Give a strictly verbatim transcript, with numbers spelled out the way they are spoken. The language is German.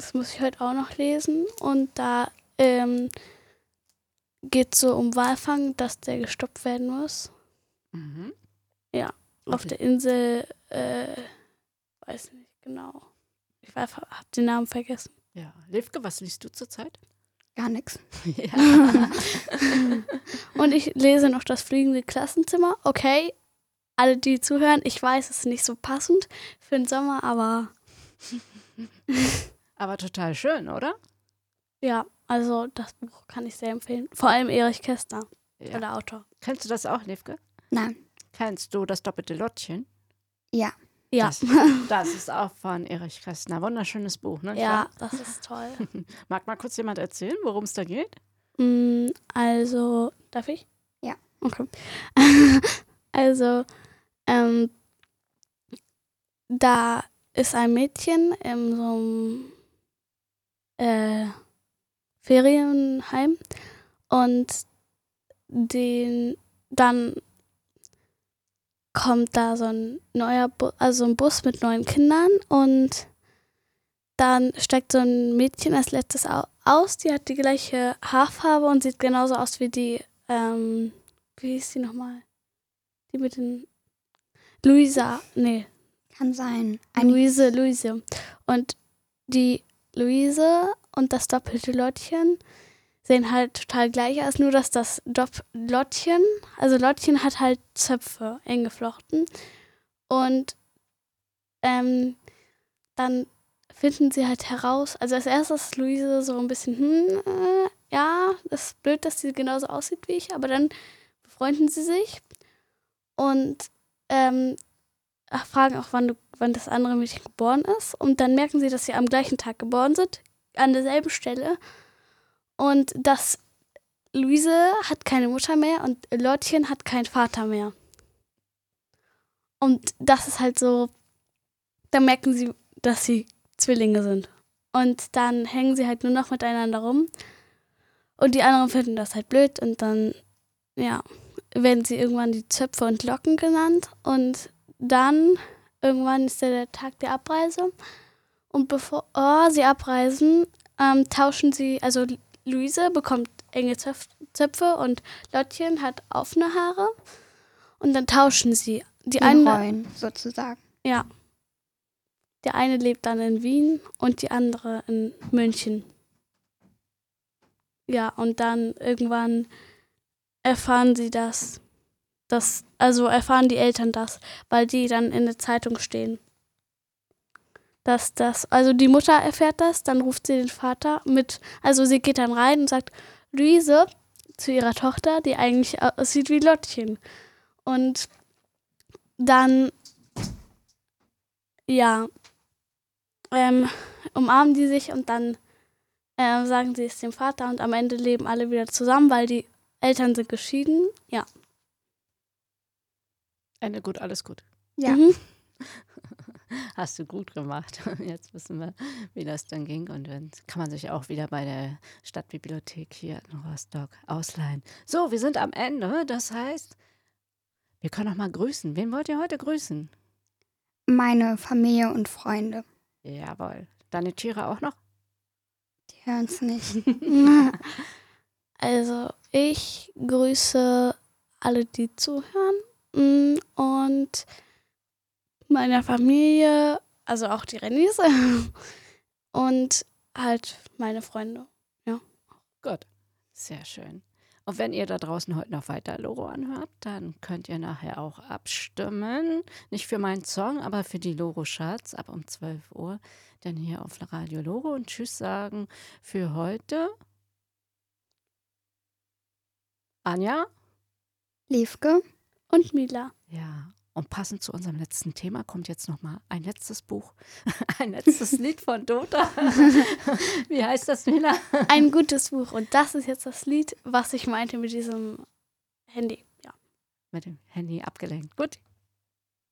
das muss ich heute auch noch lesen. Und da ähm, geht es so um Walfang, dass der gestoppt werden muss. Mhm. Ja, Okay. auf der Insel, äh, weiß nicht genau. Ich habe den Namen vergessen. Ja. Livke, was liest du zurzeit? Gar nichts. Ja. Und ich lese noch das fliegende Klassenzimmer. Okay, alle, die zuhören, ich weiß, es ist nicht so passend für den Sommer, aber Aber total schön, oder? ja, also das Buch kann ich sehr empfehlen. Vor allem Erich Kästner, Ja. der Autor. Kennst du das auch, Livke? Nein. Kennst du das doppelte Lottchen? Ja. Ja, Das, das ist auch von Erich Kästner. Wunderschönes Buch, ne? ja, das ist toll. Mag mal kurz jemand erzählen, worum es da geht? Mm, Also, darf ich? Ja. Okay. Also, ähm, da ist ein Mädchen in so einem äh, Ferienheim und den dann kommt da so ein neuer Bu- also ein Bus mit neuen Kindern und dann steigt so ein Mädchen als letztes au- aus, die hat die gleiche Haarfarbe und sieht genauso aus wie die, ähm, wie hieß die nochmal? Die mit den Luisa, nee, Kann sein. Eine Luise, Luise. Und die Luise und das doppelte Lottchen sehen halt total gleich aus, nur dass das Dopp- Lottchen, also Lottchen hat halt Zöpfe eng geflochten und ähm, dann finden sie halt heraus, also als erstes ist Luise so ein bisschen, hm, äh, ja, das ist blöd, dass sie genauso aussieht wie ich, aber dann befreunden sie sich und ähm, fragen auch, wann, du, wann das andere Mädchen geboren ist. Und dann merken sie, dass sie am gleichen Tag geboren sind, an derselben Stelle. Und dass Luise hat keine Mutter mehr und Lottchen hat keinen Vater mehr. Und das ist halt so, dann merken sie, dass sie Zwillinge sind. Und dann hängen sie halt nur noch miteinander rum. Und die anderen finden das halt blöd. Und dann, ja, werden sie irgendwann die Zöpfe und Locken genannt. Und dann, irgendwann ist ja der Tag der Abreise. Und bevor oh, sie abreisen, ähm, tauschen sie, also Luise bekommt enge Zöpf- Zöpfe und Lottchen hat offene Haare. Und dann tauschen sie. Die die eine, Rollen, sozusagen. ja. Der eine lebt dann in Wien und die andere in München. Ja, und dann irgendwann erfahren sie das, das, also erfahren die Eltern das, weil die dann in der Zeitung stehen. Dass das, also die Mutter erfährt das, dann ruft sie den Vater mit, also sie geht dann rein und sagt, Luise, zu ihrer Tochter, die eigentlich aussieht wie Lottchen. Und dann, ja, ähm, umarmen die sich und dann äh, sagen sie es dem Vater und am Ende leben alle wieder zusammen, weil die Eltern sind geschieden. Ja. Ende gut, alles gut. Ja. Mhm. Hast du gut gemacht. Jetzt wissen wir, wie das dann ging. Und dann kann man sich auch wieder bei der Stadtbibliothek hier in Rostock ausleihen. So, wir sind am Ende. Das heißt, wir können noch mal grüßen. Wen wollt ihr heute grüßen? Meine Familie und Freunde. Jawohl. Deine Tiere auch noch? Die hören es nicht. Also ich grüße alle, die zuhören mm, und meiner Familie, also auch die Renise und halt meine Freunde. Gut, sehr schön. Und wenn ihr da draußen heute noch weiter Loro anhört, dann könnt ihr nachher auch abstimmen. Nicht für meinen Song, aber für die Loro-Charts ab um zwölf Uhr. Dann hier auf Radio Loro und Tschüss sagen für heute. Anja? Liefke. Und Mila. Ja, und passend zu unserem letzten Thema kommt jetzt noch mal ein letztes Buch, ein letztes Lied von Dota. Wie heißt das, Mila? Ein gutes Buch. Und das ist jetzt das Lied, was ich meinte mit diesem Handy. Ja. Mit dem Handy abgelenkt. Gut,